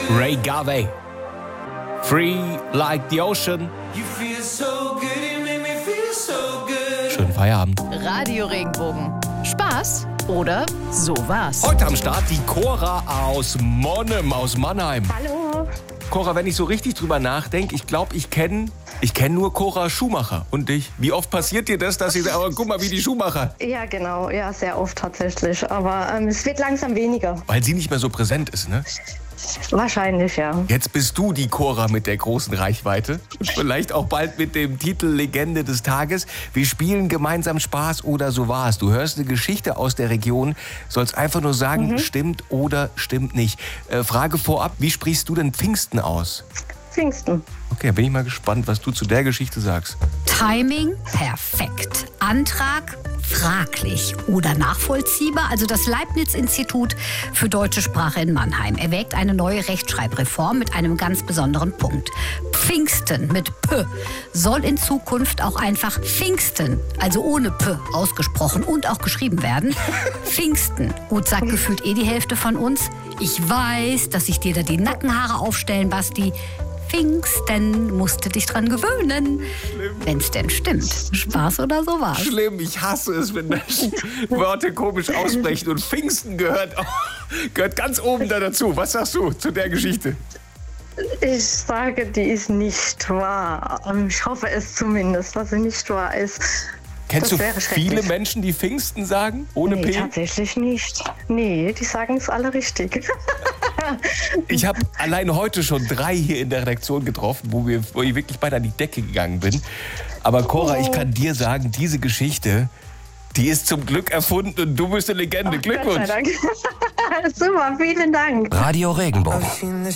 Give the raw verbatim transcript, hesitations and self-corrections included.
Ray Garvey. Free like the ocean. Schönen Feierabend. Radio Regenbogen. Spaß oder so war's. Heute am Start die Cora aus Monnem, aus Mannheim. Hallo. Cora, wenn ich so richtig drüber nachdenke, ich glaube, ich kenne ich kenn nur Cora Schumacher und dich. Wie oft passiert dir das, dass sie sagt, oh, guck mal, wie die Schumacher? Ja, genau. Ja, sehr oft tatsächlich. Aber ähm, es wird langsam weniger. Weil sie nicht mehr so präsent ist, ne? Wahrscheinlich, ja. Jetzt bist du die Cora mit der großen Reichweite. Und vielleicht auch bald mit dem Titel Legende des Tages. Wir spielen gemeinsam Spaß oder so war's. Du hörst eine Geschichte aus der Region, sollst einfach nur sagen, mhm. stimmt oder stimmt nicht. Äh, Frage vorab, wie sprichst du denn Pfingsten aus? Pfingsten. Okay, bin ich mal gespannt, was du zu der Geschichte sagst. Timing perfekt. Antrag fraglich oder nachvollziehbar. Also das Leibniz-Institut für deutsche Sprache in Mannheim erwägt eine neue Rechtschreibreform mit einem ganz besonderen Punkt. Pfingsten mit P soll in Zukunft auch einfach Pfingsten, also ohne P, ausgesprochen und auch geschrieben werden. Pfingsten. Gut, sagt gefühlt eh die Hälfte von uns. Ich weiß, dass sich dir da die Nackenhaare aufstellen, Basti. Pfingsten, musst du dich dran gewöhnen. Wenn es denn stimmt. Spaß oder so war's. Schlimm, ich hasse es, wenn Menschen Worte komisch aussprechen. Und Pfingsten gehört, oh, gehört ganz oben da dazu. Was sagst du zu der Geschichte? Ich sage, die ist nicht wahr. Ich hoffe es zumindest, dass sie nicht wahr ist. Kennst du viele Menschen, die Pfingsten sagen, ohne nee, P? Tatsächlich nicht. Nee, die sagen es alle richtig. Ich habe allein heute schon drei hier in der Redaktion getroffen, wo, wir, wo ich wirklich beide an die Decke gegangen bin. Aber Cora, ich kann dir sagen, diese Geschichte, die ist zum Glück erfunden und du bist eine Legende. Ach, Glückwunsch. Gott sei Dank. Super, vielen Dank. Radio Regenbogen.